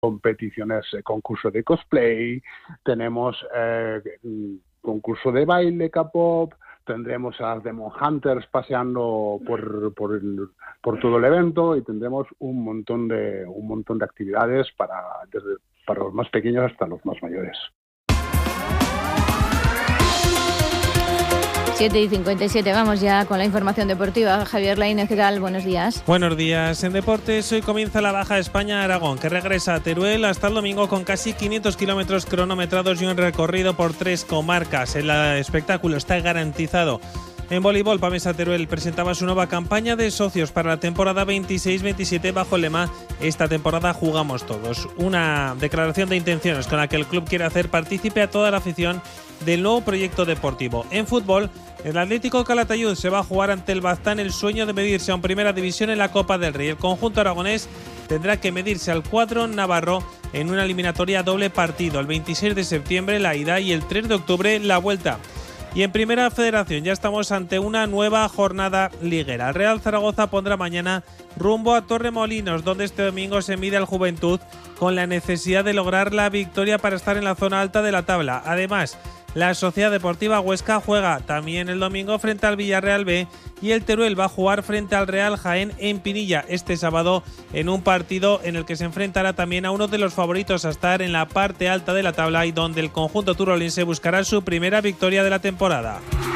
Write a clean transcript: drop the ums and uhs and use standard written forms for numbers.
competiciones, concurso de cosplay, tenemos concurso de baile K-pop, tendremos a las Demon Hunters paseando por todo el evento y tendremos un montón de actividades desde los más pequeños hasta los más mayores. 7:57, vamos ya con la información deportiva. Javier Lainez, ¿qué tal? Buenos días. Buenos días. En deportes, hoy comienza la Baja España-Aragón, que regresa a Teruel hasta el domingo con casi 500 kilómetros cronometrados y un recorrido por 3 comarcas. El espectáculo está garantizado. En voleibol, Pamesa Teruel presentaba su nueva campaña de socios para la temporada 26-27 bajo el lema "Esta temporada jugamos todos". Una declaración de intenciones con la que el club quiere hacer partícipe a toda la afición del nuevo proyecto deportivo. En fútbol, el Atlético Calatayud se va a jugar ante el Baztán el sueño de medirse a un Primera División en la Copa del Rey. El conjunto aragonés tendrá que medirse al cuadro navarro en una eliminatoria doble partido. El 26 de septiembre la ida y el 3 de octubre la vuelta. Y en Primera Federación ya estamos ante una nueva jornada liguera. El Real Zaragoza pondrá mañana rumbo a Torremolinos, donde este domingo se mide al Juventud con la necesidad de lograr la victoria para estar en la zona alta de la tabla. Además, la Sociedad Deportiva Huesca juega también el domingo frente al Villarreal B y el Teruel va a jugar frente al Real Jaén en Pinilla este sábado en un partido en el que se enfrentará también a uno de los favoritos a estar en la parte alta de la tabla y donde el conjunto turolense buscará su primera victoria de la temporada.